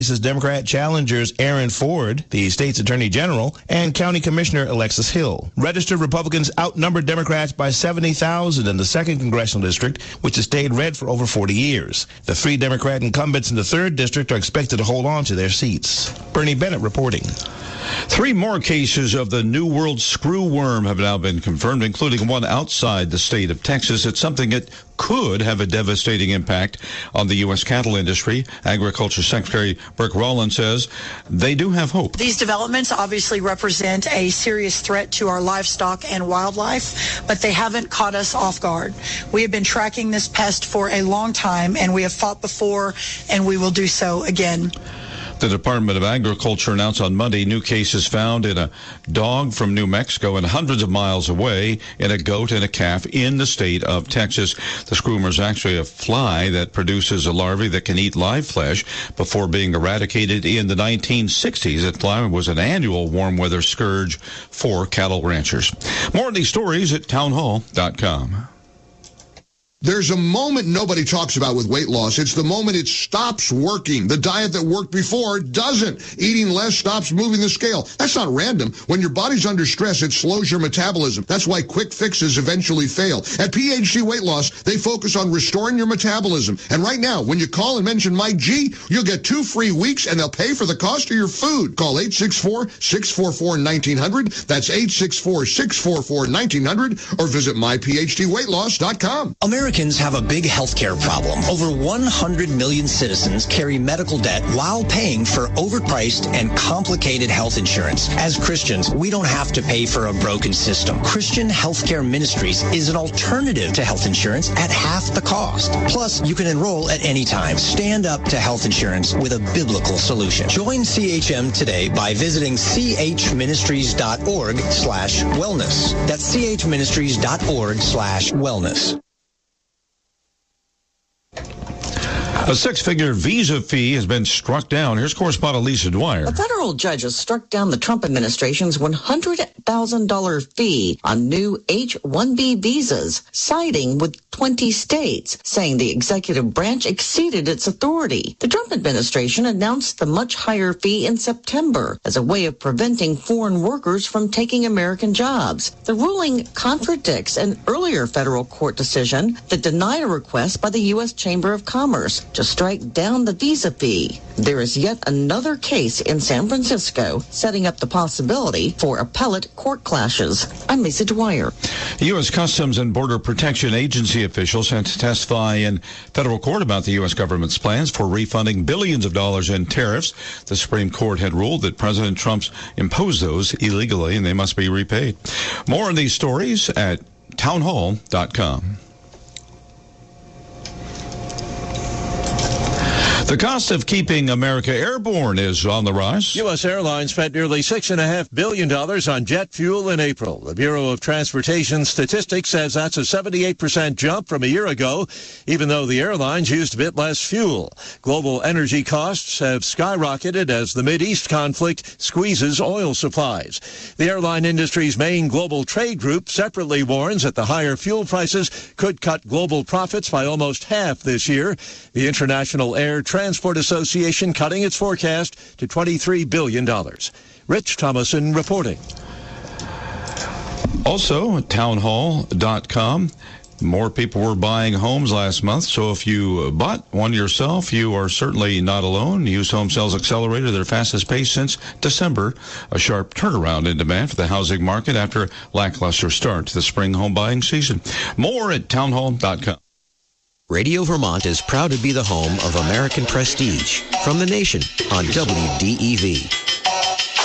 Democrat challengers Aaron Ford, the state's attorney general, and County Commissioner Alexis Hill. Registered Republicans outnumbered Democrats by 70,000 in the 2nd Congressional District, which has stayed red for over 40 years. The 3 Democrat incumbents in the 3rd District are expected to hold on to their seats. Bernie Bennett reporting. 3 more cases of the New World screwworm have now been confirmed, including one outside the state of Texas. It's something that could have a devastating impact on the U.S. cattle industry. Agriculture Secretary Burke Rollins says they do have hope. These developments obviously represent a serious threat to our livestock and wildlife, but they haven't caught us off guard. We have been tracking this pest for a long time, and we have fought before, and we will do so again. The Department of Agriculture announced on Monday new cases found in a dog from New Mexico and hundreds of miles away in a goat and a calf in the state of Texas. The screwworm is actually a fly that produces a larvae that can eat live flesh. Before being eradicated in the 1960s, that fly was an annual warm weather scourge for cattle ranchers. More of these stories at townhall.com. There's a moment nobody talks about with weight loss. It's the moment it stops working. The diet that worked before doesn't. Eating less stops moving the scale. That's not random. When your body's under stress, it slows your metabolism. That's why quick fixes eventually fail. At PhD Weight Loss, they focus on restoring your metabolism. And right now, when you call and mention Mike G, you'll get 2 free weeks and they'll pay for the cost of your food. Call 864-644-1900. That's 864-644-1900 or visit myphdweightloss.com. Americans have a big healthcare problem. Over 100 million citizens carry medical debt while paying for overpriced and complicated health insurance. As Christians, we don't have to pay for a broken system. Christian Healthcare Ministries is an alternative to health insurance at half the cost. Plus, you can enroll at any time. Stand up to health insurance with a biblical solution. Join CHM today by visiting chministries.org/wellness. That's chministries.org/wellness. A 6-figure visa fee has been struck down. Here's correspondent Lisa Dwyer. A federal judge has struck down the Trump administration's $100,000 fee on new H-1B visas, siding with 20 states, saying the executive branch exceeded its authority. The Trump administration announced the much higher fee in September as a way of preventing foreign workers from taking American jobs. The ruling contradicts an earlier federal court decision that denied a request by the U.S. Chamber of Commerce to strike down the visa fee. There is yet another case in San Francisco setting up the possibility for appellate court clashes. I'm Lisa Dwyer. U.S. Customs and Border Protection Agency officials had to testify in federal court about the U.S. government's plans for refunding billions of dollars in tariffs. The Supreme Court had ruled that President Trump imposed those illegally and they must be repaid. More on these stories at townhall.com. The cost of keeping America airborne is on the rise. U.S. Airlines spent nearly $6.5 billion on jet fuel in April. The Bureau of Transportation Statistics says that's a 78% jump from a year ago, even though the airlines used a bit less fuel. Global energy costs have skyrocketed as the Mideast conflict squeezes oil supplies. The airline industry's main global trade group separately warns that the higher fuel prices could cut global profits by almost half this year. The International Air Transport Association cutting its forecast to $23 billion. Rich Thomason reporting. Also, townhall.com. More people were buying homes last month, so if you bought one yourself, you are certainly not alone. Used Home Sales Accelerator, their fastest pace since December. A sharp turnaround in demand for the housing market after a lackluster start to the spring home buying season. More at townhall.com. Radio Vermont is proud to be the home of American Prestige from the nation on WDEV.